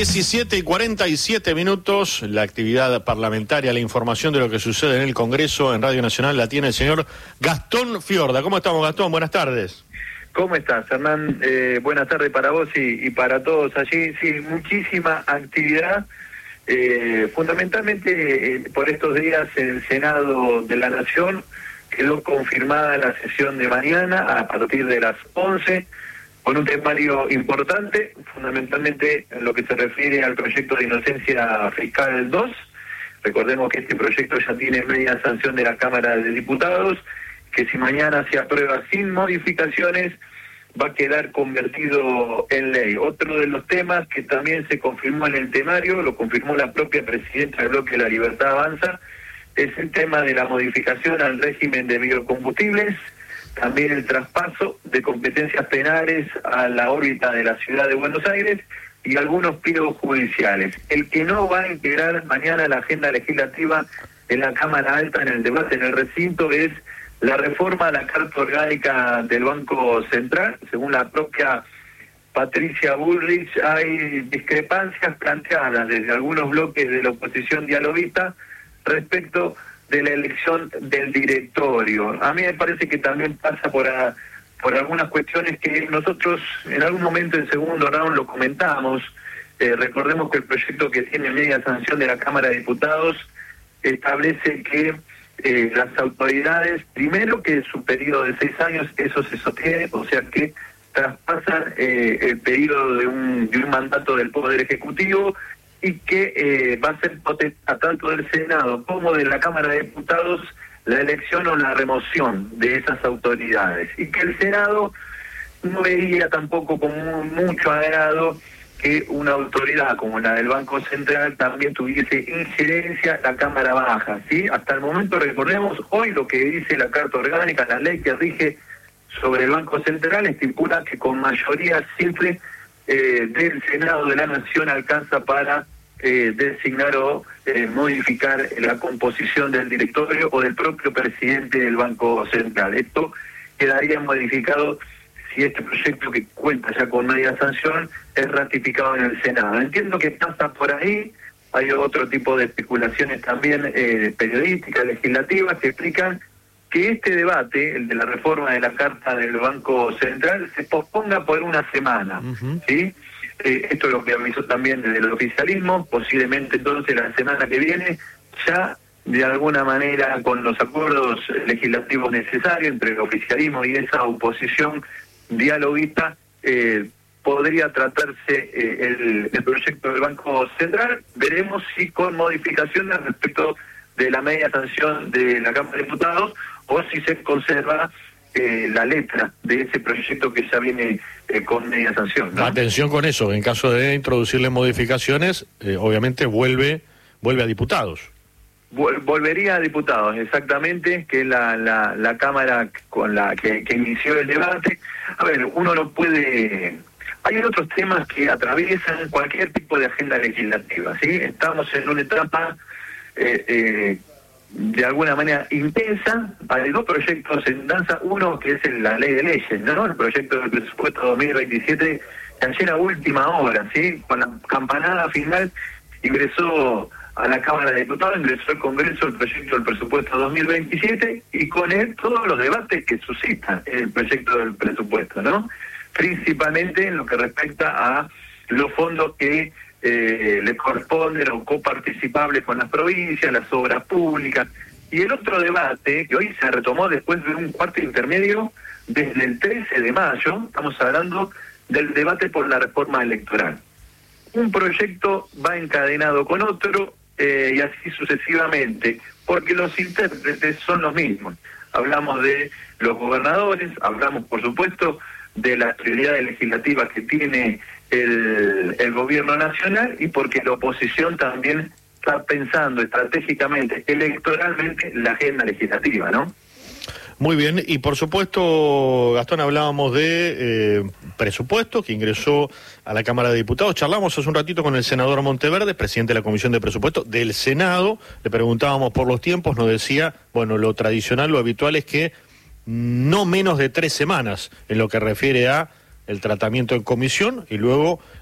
17:47, la actividad parlamentaria, la información de lo que sucede en el Congreso, en Radio Nacional, la tiene el señor Gastón Fiorda. ¿Cómo estamos, Gastón? Buenas tardes. ¿Cómo estás, Hernán? Buenas tardes para vos y para todos allí. Sí, muchísima actividad. Fundamentalmente por estos días el Senado de la Nación quedó confirmada la sesión de mañana a partir de las 11, con un temario importante, fundamentalmente en lo que se refiere al proyecto de inocencia fiscal 2. Recordemos que este proyecto ya tiene media sanción de la Cámara de Diputados, que si mañana se aprueba sin modificaciones, va a quedar convertido en ley. Otro de los temas que también se confirmó en el temario, lo confirmó la propia presidenta del bloque La Libertad Avanza, es el tema de la modificación al régimen de biocombustibles, también el traspaso de competencias penales a la órbita de la ciudad de Buenos Aires y algunos pliegos judiciales. El que no va a integrar mañana la agenda legislativa en la Cámara Alta en el debate en el recinto es la reforma a la Carta Orgánica del Banco Central. Según la propia Patricia Bullrich, hay discrepancias planteadas desde algunos bloques de la oposición dialoguista respecto de la elección del directorio. A mí me parece que también pasa por algunas cuestiones que nosotros en algún momento en segundo round lo comentamos. Recordemos que el proyecto que tiene media sanción de la Cámara de Diputados establece que las autoridades, primero que su periodo de 6 años, eso se sostiene, o sea que traspasan el periodo de un mandato del Poder Ejecutivo, y que va a ser potestad tanto del Senado como de la Cámara de Diputados la elección o la remoción de esas autoridades, y que el Senado no vería tampoco con mucho agrado que una autoridad como la del Banco Central también tuviese injerencia en la Cámara Baja, ¿sí? Hasta el momento, recordemos, hoy lo que dice la Carta Orgánica, la ley que rige sobre el Banco Central, estipula que con mayoría simple del Senado de la Nación alcanza para designar o modificar la composición del directorio o del propio presidente del Banco Central. Esto quedaría modificado si este proyecto, que cuenta ya con media sanción, es ratificado en el Senado. Entiendo que pasa por ahí. Hay otro tipo de especulaciones también periodísticas, legislativas, que explican que este debate, el de la reforma de la Carta del Banco Central, se posponga por una semana, ¿sí? Esto es lo que avisó también desde el oficialismo. Posiblemente entonces la semana que viene, ya de alguna manera con los acuerdos legislativos necesarios entre el oficialismo y esa oposición dialoguista, podría tratarse el proyecto del Banco Central. Veremos si con modificaciones respecto de la media sanción de la Cámara de Diputados o si se conserva la letra de ese proyecto que ya viene con media sanción, ¿no? Atención con eso, en caso de introducirle modificaciones, obviamente vuelve a diputados. Volvería a diputados, exactamente, que es la Cámara con la que inició el debate. A ver, uno no puede... Hay otros temas que atraviesan cualquier tipo de agenda legislativa, ¿sí? Estamos en una etapa de alguna manera intensa. Hay dos proyectos en danza, uno que es la ley de leyes, ¿no? El proyecto del presupuesto 2027, que ayer a última hora, ¿sí? Con la campanada final ingresó a la Cámara de Diputados, ingresó al Congreso el proyecto del presupuesto 2027 y con él todos los debates que suscitan el proyecto del presupuesto, ¿no? Principalmente en lo que respecta a los fondos que le corresponden o coparticipables con las provincias, las obras públicas. Y el otro debate, que hoy se retomó después de un cuarto intermedio, desde el 13 de mayo, estamos hablando del debate por la reforma electoral. Un proyecto va encadenado con otro y así sucesivamente, porque los intérpretes son los mismos. Hablamos de los gobernadores, hablamos por supuesto de las prioridades legislativas que tiene el gobierno nacional, y porque la oposición también está pensando estratégicamente, electoralmente, la agenda legislativa, ¿no? Muy bien, y por supuesto, Gastón, hablábamos de presupuesto que ingresó a la Cámara de Diputados. Charlamos hace un ratito con el senador Monteverde, presidente de la Comisión de Presupuesto del Senado. Le preguntábamos por los tiempos, nos decía, bueno, lo tradicional, lo habitual es que no menos de 3 semanas en lo que refiere a el tratamiento en comisión y luego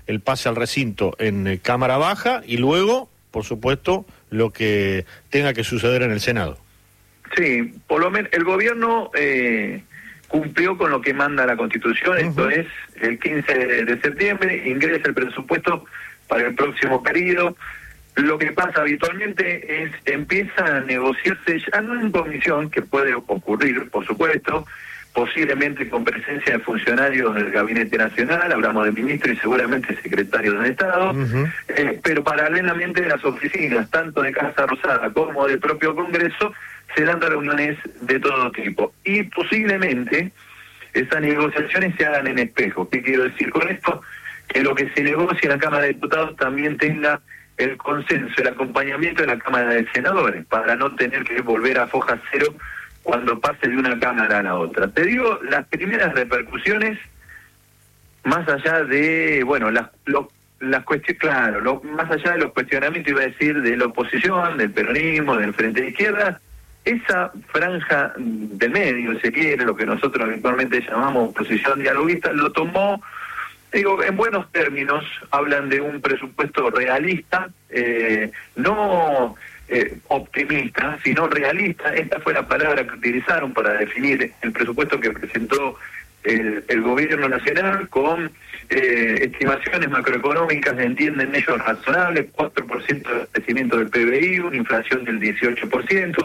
el pase al recinto en Cámara Baja y luego, por supuesto, lo que tenga que suceder en el Senado. Sí, por lo menos el gobierno cumplió con lo que manda la Constitución, esto es, el 15 de septiembre ingresa el presupuesto para el próximo periodo. Lo que pasa habitualmente es empieza a negociarse ya no en comisión, que puede ocurrir, por supuesto, posiblemente con presencia de funcionarios del Gabinete Nacional, hablamos de ministros y seguramente secretarios de Estado, pero paralelamente de las oficinas, tanto de Casa Rosada como del propio Congreso, se dan reuniones de todo tipo. Y posiblemente esas negociaciones se hagan en espejo. ¿Qué quiero decir con esto? Que lo que se negocie en la Cámara de Diputados también tenga el consenso, el acompañamiento de la Cámara de Senadores, para no tener que volver a foja cero cuando pase de una Cámara a la otra. Te digo, las primeras repercusiones, más allá de, bueno, las cuestiones, claro, más allá de los cuestionamientos, iba a decir, de la oposición, del peronismo, del Frente de Izquierda, esa franja del medio, se quiere, lo que nosotros habitualmente llamamos oposición dialoguista, lo tomó, digo, en buenos términos. Hablan de un presupuesto realista, no optimista, sino realista. Esta fue la palabra que utilizaron para definir el presupuesto que presentó el gobierno nacional, con estimaciones macroeconómicas, entienden ellos, razonables, 4% de crecimiento del PBI, una inflación del 18%,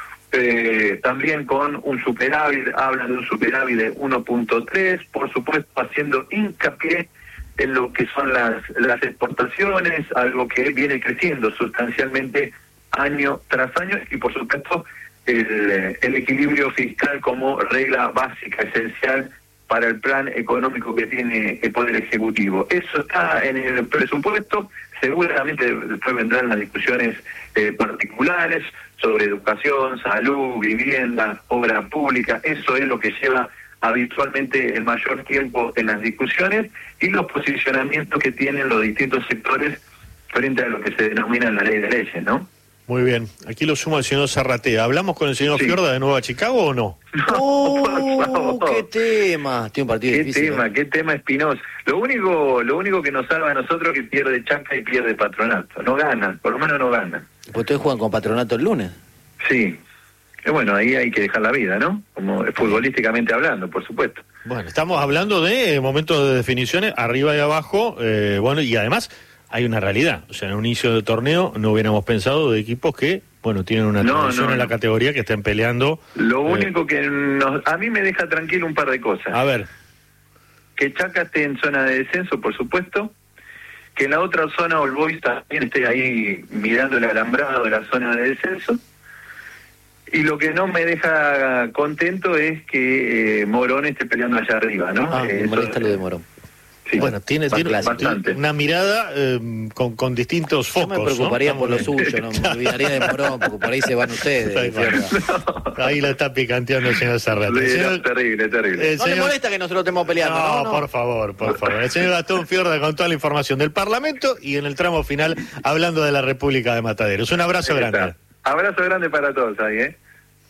también con un superávit, hablan de un superávit de 1.3, por supuesto haciendo hincapié en lo que son las exportaciones, algo que viene creciendo sustancialmente año tras año, y por supuesto el equilibrio fiscal como regla básica, esencial para el plan económico que tiene el Poder Ejecutivo. Eso está en el presupuesto, seguramente después vendrán las discusiones particulares sobre educación, salud, vivienda, obra pública. Eso es lo que lleva habitualmente el mayor tiempo en las discusiones y los posicionamientos que tienen los distintos sectores frente a lo que se denomina la ley de leyes, ¿no? Muy bien, aquí lo suma el señor Zarratea. ¿Hablamos con el señor Fiorda de Nueva Chicago o no? No, qué tema. Tiene un partido difícil. Qué tema espinoso. Lo único que nos salva a nosotros es que pierde Chaca y pierde Patronato. No ganan, por lo menos no ganan. Pues ustedes juegan con Patronato el lunes. Sí. Bueno, ahí hay que dejar la vida, ¿no? Como futbolísticamente hablando, por supuesto. Bueno, estamos hablando de momentos de definiciones, arriba y abajo, bueno, y además hay una realidad. O sea, en un inicio de torneo no hubiéramos pensado de equipos que, bueno, tienen una tradición en la categoría, que estén peleando. Lo único que a mí me deja tranquilo un par de cosas. A ver. Que Chaca esté en zona de descenso, por supuesto. Que en la otra zona All Boys también esté ahí mirando el alambrado de la zona de descenso. Y lo que no me deja contento es que Morón esté peleando allá arriba, ¿no? Me molesta lo de Morón. Sí, bueno, tiene una mirada con distintos focos. Yo me preocuparía ¿no? por lo suyo, no me olvidaría de Morón, porque por ahí se van ustedes. Ahí la está picanteando el señor Zarratea. Terrible. No le molesta que nosotros estemos peleando, ¿no? Por favor. El señor Gastón Fiorda con toda la información del Parlamento y en el tramo final hablando de la República de Mataderos. Un abrazo grande. Abrazo grande para todos ahí, ¿eh?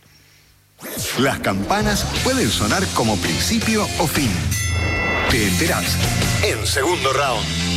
Las campanas pueden sonar como principio o fin. Te enterás en Segundo Round.